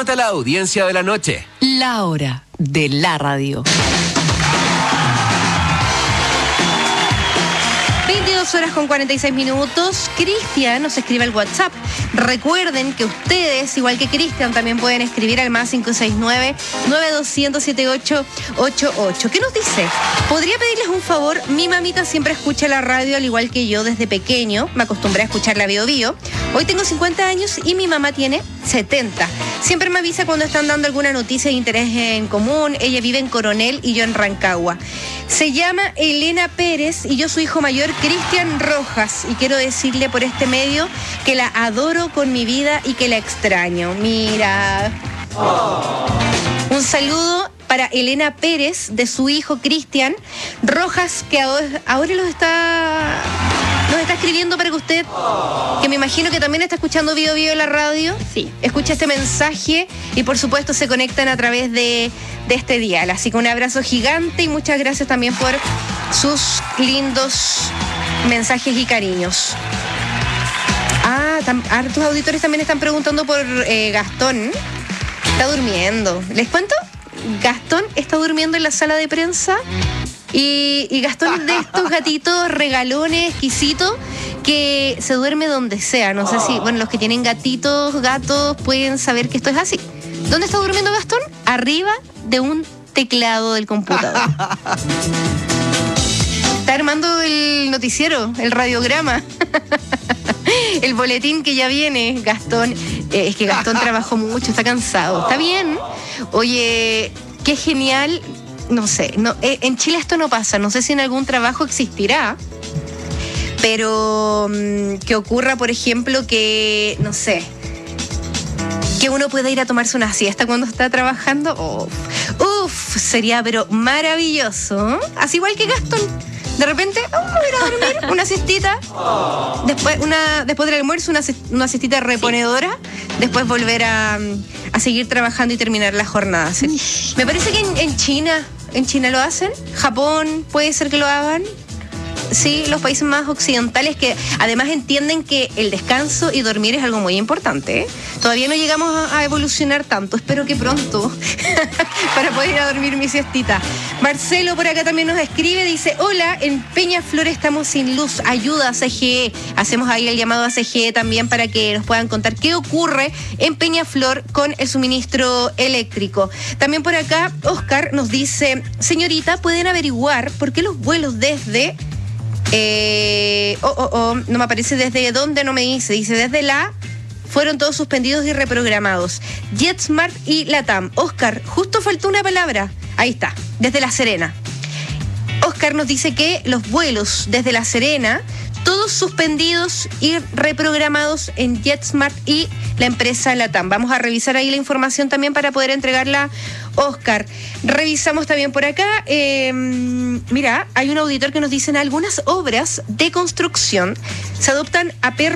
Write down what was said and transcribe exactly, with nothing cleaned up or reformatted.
Súmate a la audiencia de la noche. La hora de la radio. veintidós horas con cuarenta y seis minutos. Cristian nos escribe al WhatsApp. Recuerden que ustedes, igual que Cristian, también pueden escribir al más cinco seis nueve, nueve dos cero cero, siete ocho ocho ocho. ¿Qué nos dice? ¿Podría pedirles un favor? Mi mamita siempre escucha la radio, al igual que yo desde pequeño. Me acostumbré a escuchar la Bio Bio. Hoy tengo cincuenta años y mi mamá tiene setenta. Siempre me avisa cuando están dando alguna noticia de interés en común. Ella vive en Coronel y yo en Rancagua. Se llama Elena Pérez y yo su hijo mayor, Cristian Rojas. Y quiero decirle por este medio que la adoro con mi vida y que la extraño. Mira. Oh. Un saludo para Elena Pérez de su hijo Cristian Rojas, que ahora, ahora los está... Nos está escribiendo para que usted, que me imagino que también está escuchando Bio Bio en la radio, sí, escucha este mensaje y por supuesto se conectan a través de, de este dial. Así que un abrazo gigante y muchas gracias también por sus lindos mensajes y cariños. Ah, tam, hartos auditores también están preguntando por eh, Gastón. Está durmiendo. ¿Les cuento? Gastón está durmiendo en la sala de prensa. Y, y Gastón es de estos gatitos regalones, exquisitos, que se duerme donde sea. No sé si, bueno, los que tienen gatitos, gatos, pueden saber que esto es así. ¿Dónde está durmiendo Gastón? Arriba de un teclado del computador. Está armando el noticiero, el radiograma. El boletín que ya viene, Gastón. Eh, es que Gastón trabajó mucho, está cansado. Está bien. Oye, qué genial. No sé, no, eh, en Chile esto no pasa, no sé si en algún trabajo existirá, pero mmm, que ocurra, por ejemplo, que, no sé, que uno pueda ir a tomarse una siesta cuando está trabajando. Uf, uf, sería pero maravilloso, ¿eh? Así igual que Gastón. De repente, oh, voy a ir a dormir, una siestita, después, una, después del almuerzo, una, una siestita reponedora, sí. Después volver a, a seguir trabajando y terminar la jornada. ¿Sí? Me parece que en, en China, en China lo hacen, Japón puede ser que lo hagan. Sí, los países más occidentales que además entienden que el descanso y dormir es algo muy importante, ¿eh? Todavía no llegamos a evolucionar tanto, espero que pronto, para poder ir a dormir mi siestita. Marcelo por acá también nos escribe, dice, hola, en Peñaflor estamos sin luz, ayuda a C G E. Hacemos ahí el llamado a C G E también para que nos puedan contar qué ocurre en Peñaflor con el suministro eléctrico. También por acá, Oscar nos dice, señorita, ¿pueden averiguar por qué los vuelos desde... Eh, oh, oh, oh, no me aparece desde dónde, no me dice, dice desde la, fueron todos suspendidos y reprogramados. JetSmart y LATAM. Oscar, justo faltó una palabra. Ahí está, desde La Serena. Oscar nos dice que los vuelos desde La Serena, todos suspendidos y reprogramados en JetSmart y la empresa LATAM. Vamos a revisar ahí la información también para poder entregarla, Oscar. Revisamos también por acá. Eh, mira, hay un auditor que nos dice en algunas obras de construcción se adoptan a perros